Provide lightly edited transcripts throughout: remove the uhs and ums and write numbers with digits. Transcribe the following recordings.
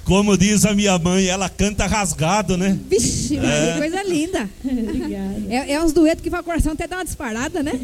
Como diz a minha mãe, ela canta rasgado, né? Vixe, que coisa linda. Obrigada. É uns duetos que faz o coração até dar uma disparada, né?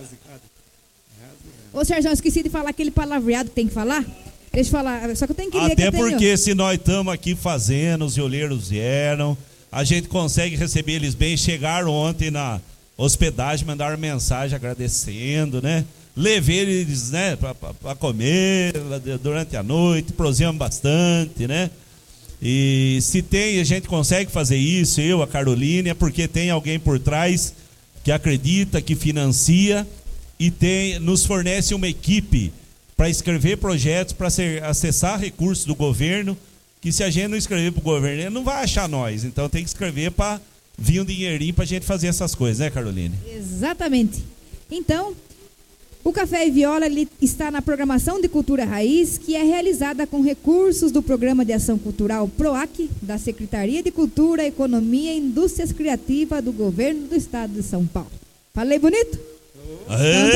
Ô, Sérgio, eu esqueci de falar aquele palavreado que tem que falar. Deixa eu falar, só que eu tenho que ler. Até porque se nós estamos aqui fazendo, os violeiros vieram, a gente consegue receber eles bem. Chegaram ontem na hospedagem, mandaram mensagem agradecendo, né? Levei eles, né, para comer durante a noite, prosseguimos bastante, né? E se tem, a gente consegue fazer isso, eu, a Caroline, é porque tem alguém por trás que acredita, que financia e nos fornece uma equipe para escrever projetos, para acessar recursos do governo, que se a gente não escrever para o governo, ele não vai achar nós. Então tem que escrever para vir um dinheirinho para a gente fazer essas coisas, né, Caroline? Exatamente. Então, o Café e Viola ele está na programação de Cultura Raiz, que é realizada com recursos do Programa de Ação Cultural PROAC, da Secretaria de Cultura, Economia e Indústrias Criativas do Governo do Estado de São Paulo. Falei bonito? Então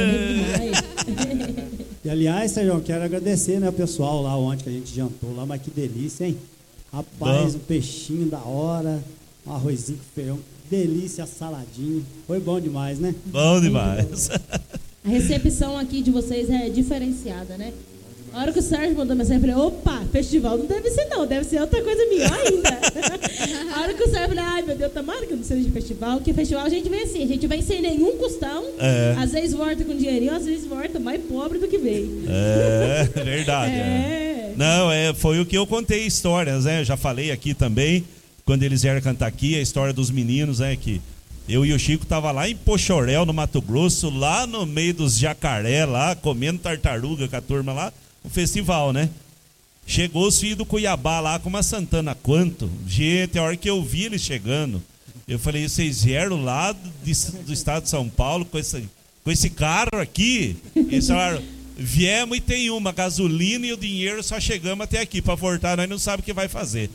tá bom. E aliás, Sérgio, quero agradecer, né, o pessoal lá ontem que a gente jantou lá, mas que delícia, hein? Rapaz, um peixinho da hora, um arrozinho com feijão, delícia, saladinho. Foi bom demais, né? Bom demais. A recepção aqui de vocês é diferenciada, né? A hora que o Sérgio mandou mensagem, eu falei, opa, festival não deve ser não, deve ser outra coisa melhor ainda. A hora que o Sérgio falou, ai meu Deus, tomara que não seja de festival, porque festival a gente vem assim, a gente vem sem nenhum custão, às vezes volta com dinheirinho, às vezes volta mais pobre do que veio. É, verdade. Não, foi o que eu contei histórias, né? Eu já falei aqui também, quando eles vieram cantar aqui, a história dos meninos, né, que eu e o Chico tava lá em Pochorel, no Mato Grosso, lá no meio dos jacaré, lá, comendo tartaruga com a turma lá, um festival, né? Chegou os filhos do Cuiabá lá com uma Santana Quanto. Gente, a hora que eu vi eles chegando, eu falei, vocês vieram lá do estado de São Paulo com esse carro aqui? Eles falaram, viemos e tem uma gasolina e o dinheiro, só chegamos até aqui. Para voltar, nós não sabemos o que vai fazer.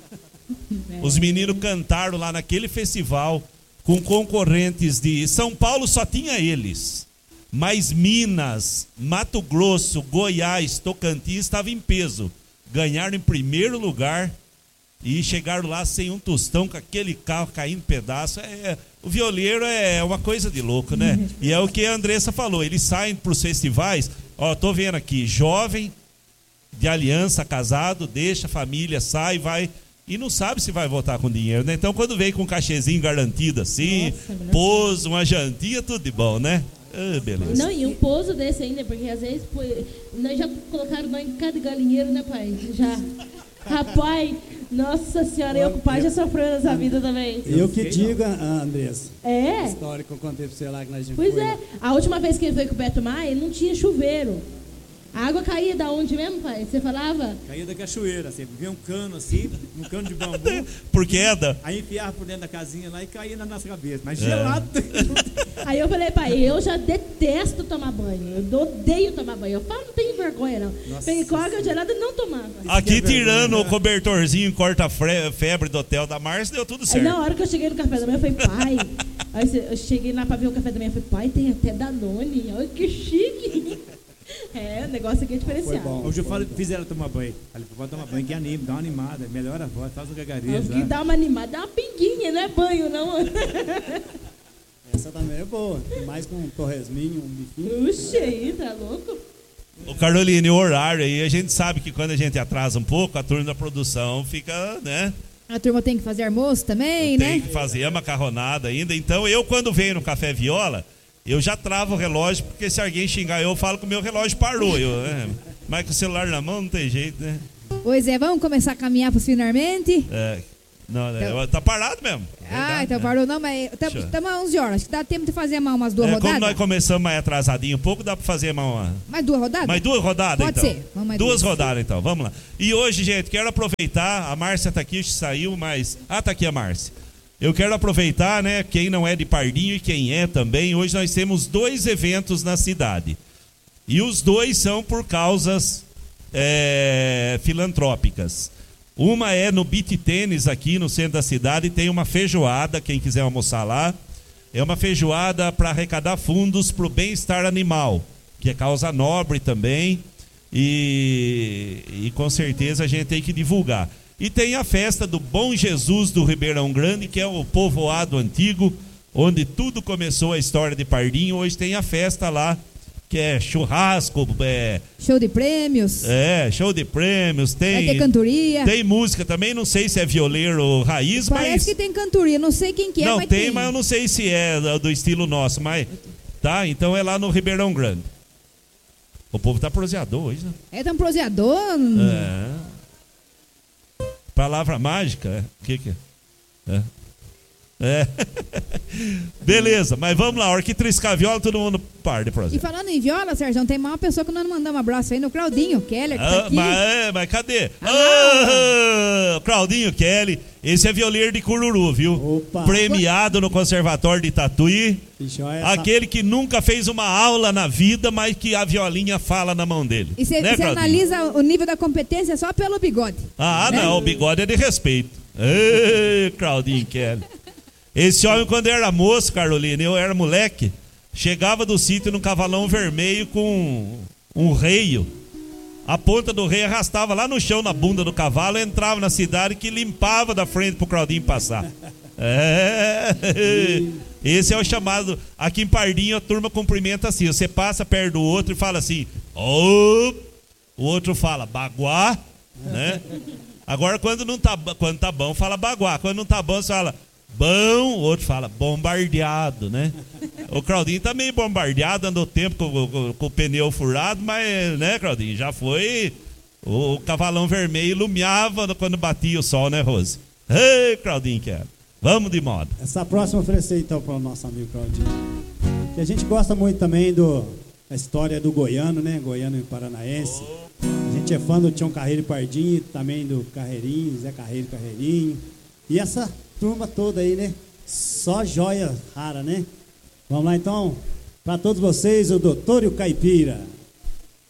Os meninos cantaram lá naquele festival com concorrentes de São Paulo, só tinha eles. Mas Minas, Mato Grosso, Goiás, Tocantins estavam em peso. Ganharam em primeiro lugar e chegaram lá sem um tostão, com aquele carro caindo em pedaço. O violeiro é uma coisa de louco, né? E é o que a Andressa falou, eles saem para os festivais, ó, tô vendo aqui, jovem, de aliança, casado, deixa a família, sai, vai, e não sabe se vai voltar com dinheiro, né? Então quando vem com um cachezinho garantido assim, pouso, uma jantinha, tudo de bom, né? Beleza. Não, e um pouso desse ainda, porque às vezes nós já colocaram nós em cada galinheiro, né, pai? Já. Rapaz, nossa senhora, eu com o pai já sofreu nessa vida também. Eu que digo, Andressa. É? A história que eu contei pra você lá que nós já Pois é, a última vez que ele foi com o Beto Maia, ele não tinha chuveiro. A água caía da onde mesmo, pai? Você falava? Caía da cachoeira, assim, vinha um cano assim, um cano de bambu. Por queda? Aí enfiava por dentro da casinha lá e caía na nossa cabeça, mas gelado. Aí eu falei, pai, eu já detesto tomar banho, eu odeio tomar banho. Eu falo, não tenho vergonha não. Peguei com água gelada e não tomava. Aqui tirando o cobertorzinho, corta-febre do hotel da Márcia, deu tudo certo. Aí na hora que eu cheguei no café da manhã, eu falei, pai... Aí eu cheguei lá pra ver o café da manhã, eu falei, pai, tem até Danone, olha que chique. O negócio aqui é diferenciado. Hoje eu fiz ela tomar banho. Falei, pode tomar banho, que anima, dá uma animada, melhora a voz, faz um gagarejo. Que dá uma animada, dá uma pinguinha, não é banho, não. Essa também é boa, mais com um torresminho, um bifinho. Puxa aí, tá louco? O Caroline, o horário aí, a gente sabe que quando a gente atrasa um pouco, a turma da produção fica, né? A turma tem que fazer almoço também, né? Tem que fazer a macarronada ainda. Então eu, quando venho no Café Viola, eu já travo o relógio, porque se alguém xingar eu falo que o meu relógio parou. Mas com o celular na mão não tem jeito, né? Pois é, vamos começar a caminhar finalmente? Não, então, tá parado mesmo. Então parou não, mas estamos às 11 horas. Acho que dá tempo de fazer umas duas rodadas? Como nós começamos mais atrasadinho um pouco, dá pra fazer mais duas rodadas? Mais duas rodadas, Pode então. ser. Vamos mais duas rodadas, então. Vamos lá. E hoje, gente, quero aproveitar, a Márcia tá aqui, saiu, mas... tá aqui a Márcia. Eu quero aproveitar, né, quem não é de Pardinho e quem é também. Hoje nós temos 2 eventos na cidade. E os 2 são por causas filantrópicas. Uma é no Beach Tênis, aqui no centro da cidade, tem uma feijoada, quem quiser almoçar lá. É uma feijoada para arrecadar fundos para o bem-estar animal, que é causa nobre também. E com certeza a gente tem que divulgar. E tem a festa do Bom Jesus do Ribeirão Grande, que é o povoado antigo, onde tudo começou a história de Pardinho. Hoje tem a festa lá, que é churrasco, show de prêmios. Show de prêmios, Vai ter cantoria. Tem música também, não sei se é violeiro raiz, Parece que tem cantoria, não sei quem que é, não, mas tem, mas eu não sei se é do estilo nosso, mas tá, então é lá no Ribeirão Grande. O povo tá proseador hoje, né? É tão proseador. Palavra mágica, o que é? Beleza, mas vamos lá, a hora que triscar a viola, todo mundo para de prosear. E falando em viola, Sérgio, tem uma pessoa que nós não mandamos um abraço aí no Claudinho Keller, que tá aqui. Mas cadê? Claudinho Kelly, esse é violeiro de Cururu, viu? Opa. Premiado no Conservatório de Tatuí. Aquele que nunca fez uma aula na vida, mas que a violinha fala na mão dele. E você analisa o nível da competência só pelo bigode. Né? Não, o bigode é de respeito. Claudinho Kelly. Esse homem, quando era moço, Carolina, eu era moleque, chegava do sítio num cavalão vermelho com um reio. A ponta do reio arrastava lá no chão, na bunda do cavalo, entrava na cidade que limpava da frente pro Claudinho passar. Esse é o chamado. Aqui em Pardinho a turma cumprimenta assim. Você passa perto do outro e fala assim, o outro fala baguá, né? Agora quando tá bom, fala baguá. Quando não tá bom, você fala bom, o outro fala bombardeado, né? O Claudinho tá meio bombardeado, andou tempo com o pneu furado, mas, né, Claudinho, já foi. O cavalão vermelho iluminava quando batia o sol, né, Rose? Claudinho, quero. Vamos de moda. Essa próxima eu oferecer então para o nosso amigo Claudinho. Que a gente gosta muito também da história do goiano, né? Goiano e paranaense. A gente é fã do Tião Carreiro e Pardinho, também do Carreirinho, Zé Carreiro e Carreirinho. E essa turma toda aí, né? Só joia rara, né? Vamos lá então, para todos vocês, o Doutor e o Caipira.